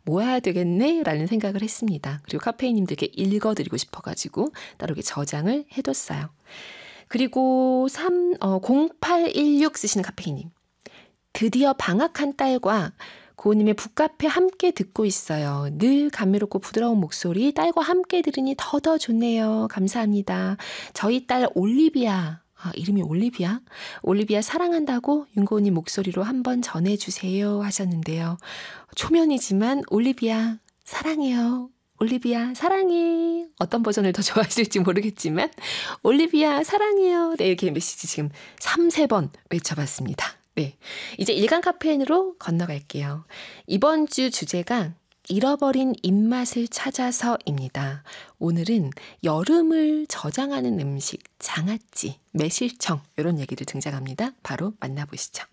모아야 되겠네 라는 생각을 했습니다. 그리고 카페인님들께 읽어드리고 싶어가지고 따로 이렇게 저장을 해뒀어요. 그리고 0816 쓰시는 카페인님. 드디어 방학한 딸과 고우님의 북카페 함께 듣고 있어요. 늘 감미롭고 부드러운 목소리 딸과 함께 들으니 더더 좋네요. 감사합니다. 저희 딸 올리비아, 이름이 올리비아? 올리비아 사랑한다고 윤고우님 목소리로 한번 전해주세요 하셨는데요. 초면이지만 올리비아 사랑해요. 올리비아 사랑해. 어떤 버전을 더 좋아하실지 모르겠지만 올리비아 사랑해요. 네, 이렇게 메시지 지금 3-4번 외쳐봤습니다. 네, 이제 일간 카페인으로 건너갈게요. 이번 주 주제가 잃어버린 입맛을 찾아서입니다. 오늘은 여름을 저장하는 음식, 장아찌, 매실청 이런 얘기를 등장합니다. 바로 만나보시죠.